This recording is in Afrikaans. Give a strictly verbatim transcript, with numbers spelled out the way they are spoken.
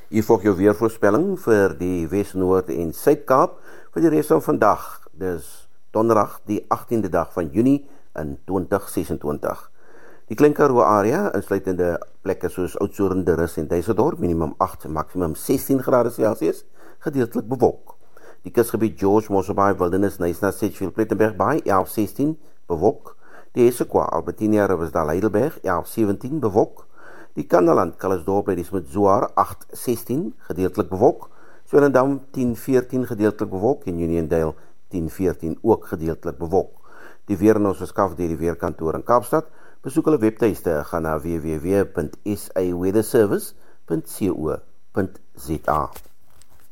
Hier volg jou weervoorspelling vir die Wes, Noord en Suid-Kaap vir die res van vandag. Dis donderdag die agtiende dag van Junie in twintig sesentwintig. Die Klein Karoo area, insluitende plekke soos Oudtshoorn, De Rus en Dysselsdorp, minimum agt, maximum sestien grade Celsius, gedeeltelik bewolk. Die kusgebied George, Mosselbaai, Wildernis, Knysna, Sedgefield, Plettenberg Baai, elf sestien, bewolk. Die Essequa, Albertinia, Riversdal, Heidelberg, elf sewentien, bewolk. Die Kannaland, Calisdorp, Ladysmith, Zoar, agt sestien, gedeeltelik bewolk. Swellendam, tien veertien, gedeeltelik bewolk. En Uniondale, tien veertien, ook gedeeltelik bewolk. Die weer in ons verskaf deur die Weerkantoor in Kaapstad. Besoek hulle webtuiste, gaan na w w w punt s a weather service punt co punt za.